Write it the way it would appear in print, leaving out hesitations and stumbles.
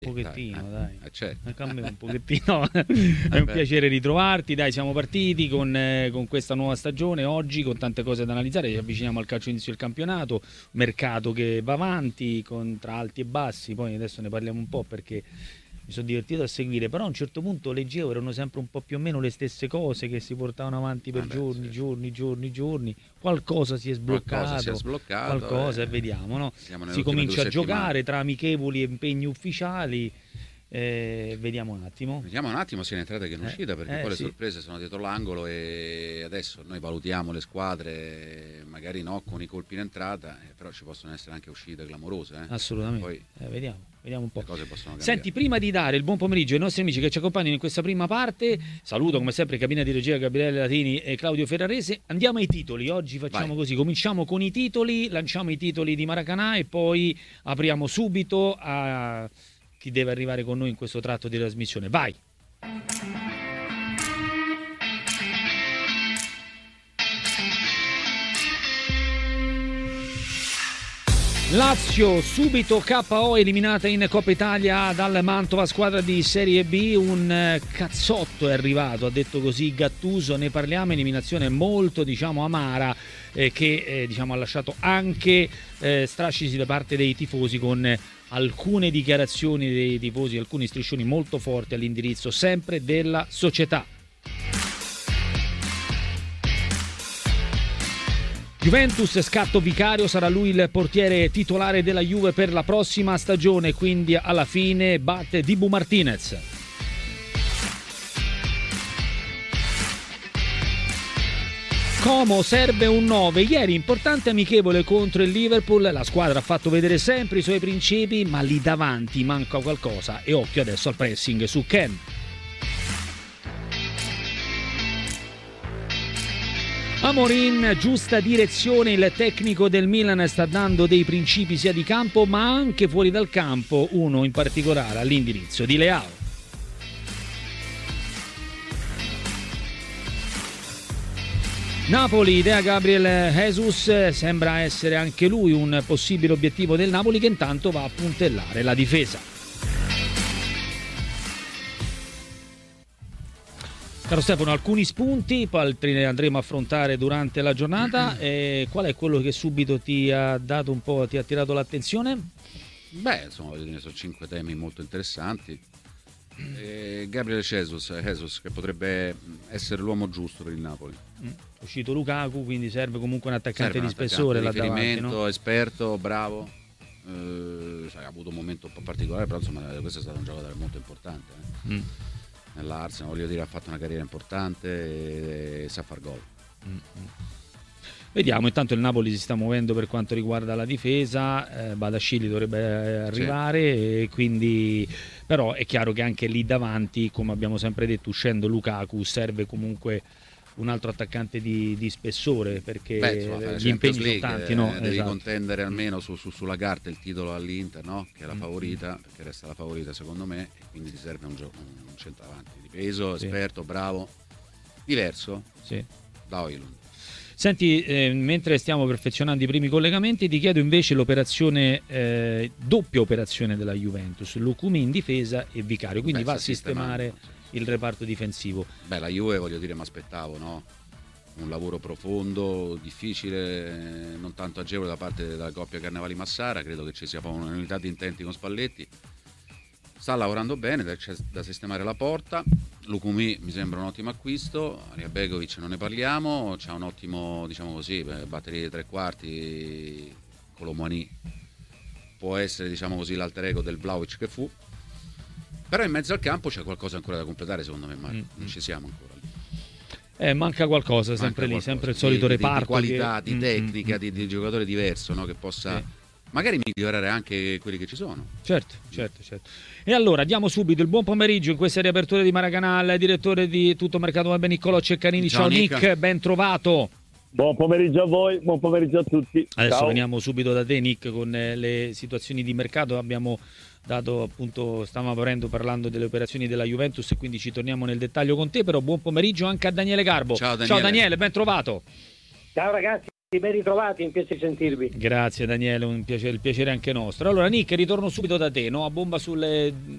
Un pochettino, dai. Certo. Anche a me un pochettino. È un piacere ritrovarti. Dai, siamo partiti con questa nuova stagione oggi, con tante cose da analizzare. Ci avviciniamo al calcio inizio del campionato, mercato che va avanti tra alti e bassi. Poi adesso ne parliamo un po' perché mi sono divertito a seguire, però a un certo punto leggevo, erano sempre un po' più o meno le stesse cose che si portavano avanti per giorni. Qualcosa si è sbloccato, qualcosa, e vediamo, no? Si comincia a giocare tra amichevoli e impegni ufficiali. Vediamo un attimo. Sia in entrata che in uscita, perché poi le sorprese sono dietro l'angolo e adesso noi valutiamo le squadre, magari no con i colpi in entrata, però ci possono essere anche uscite clamorose. Assolutamente. Poi, vediamo un po'. Le cose possono cambiare. Senti, prima di dare il buon pomeriggio ai nostri amici che ci accompagnano in questa prima parte, saluto come sempre cabina di regia Gabriele Latini e Claudio Ferrarese. Andiamo ai titoli. Oggi facciamo così, cominciamo con i titoli, lanciamo i titoli di Maracanã e poi apriamo subito a chi deve arrivare con noi in questo tratto di trasmissione. Vai! Lazio subito KO, eliminata in Coppa Italia dal Mantova, squadra di Serie B. Un cazzotto è arrivato, ha detto così Gattuso. Ne parliamo, eliminazione molto amara che ha lasciato anche strascichi da parte dei tifosi, con alcune dichiarazioni dei tifosi, alcuni striscioni molto forti all'indirizzo sempre della società. Juventus, scatto Vicario, sarà lui il portiere titolare della Juve per la prossima stagione, quindi alla fine batte Dibu Martinez. Como, serve un 9. Ieri importante amichevole contro il Liverpool, la squadra ha fatto vedere sempre i suoi principi, ma lì davanti manca qualcosa e occhio adesso al pressing su Ken. Amorim, giusta direzione, il tecnico del Milan sta dando dei principi sia di campo ma anche fuori dal campo, uno in particolare all'indirizzo di Leao. Napoli, idea Gabriel Jesus, sembra essere anche lui un possibile obiettivo del Napoli, che intanto va a puntellare la difesa. Caro Stefano, alcuni spunti, poi altri ne andremo a affrontare durante la giornata. Qual è quello che subito ti ha dato un po', ti ha attirato l'attenzione? Insomma, sono 5 temi molto interessanti. Gabriel Jesus, che potrebbe essere l'uamo giusto per il Napoli. È uscito Lukaku, quindi serve comunque un attaccante di spessore, là davanti, no? Esperto, bravo. Ha avuto un momento un po' particolare, però insomma questo è stato un giocatore molto importante. Nell'Arsenal, voglio dire, ha fatto una carriera importante e sa far gol. Vediamo, intanto il Napoli si sta muovendo per quanto riguarda la difesa, Badashili dovrebbe arrivare, e quindi però è chiaro che anche lì davanti, come abbiamo sempre detto, uscendo Lukaku serve comunque un altro attaccante di spessore, perché gli impegni sono tanti, no? Devi contendere almeno sulla carta il titolo all'Inter, no? Che è la favorita, perché resta la favorita secondo me, e quindi ti serve un centravanti di peso, esperto, bravo, diverso da Højlund. Senti, mentre stiamo perfezionando i primi collegamenti, ti chiedo invece l'operazione, doppia operazione della Juventus, Lukumi in difesa e Vicario, quindi va a sistemare il reparto difensivo. La Juve, voglio dire, mi aspettavo, no? Un lavoro profondo, difficile, non tanto agevole da parte della coppia Carnevali-Massara. Credo che ci sia poi un'unità di intenti con Spalletti. Sta lavorando bene, c'è da sistemare la porta. Lukumi mi sembra un ottimo acquisto. Arija Begovic non ne parliamo, c'ha un ottimo, batteria di tre quarti. Colomani può essere, l'alter ego del Vlahovic che fu. Però in mezzo al campo c'è qualcosa ancora da completare, secondo me, Mario. Non ci siamo ancora. Manca qualcosa, sempre lì, sempre il solito reparto. Di qualità, di tecnica, di giocatore diverso, no? Che possa magari migliorare anche quelli che ci sono. Certo. E allora diamo subito il buon pomeriggio in questa riapertura di Maracanã al direttore di Tutto Mercato Web, Niccolò Ceccarini. Ciao Nick, ben trovato. Buon pomeriggio a voi, buon pomeriggio a tutti. Adesso veniamo subito da te, Nick, con le situazioni di mercato. Abbiamo dato, appunto, stavamo parlando delle operazioni della Juventus e quindi ci torniamo nel dettaglio con te, però buon pomeriggio anche a Daniele Garbo. Ciao Daniele, ben trovato. Ciao ragazzi. Ben ritrovati, mi piace sentirvi. Grazie Daniele, un piacere, il piacere è anche nostro. Allora Nick, ritorno subito da te, no? A bomba sulle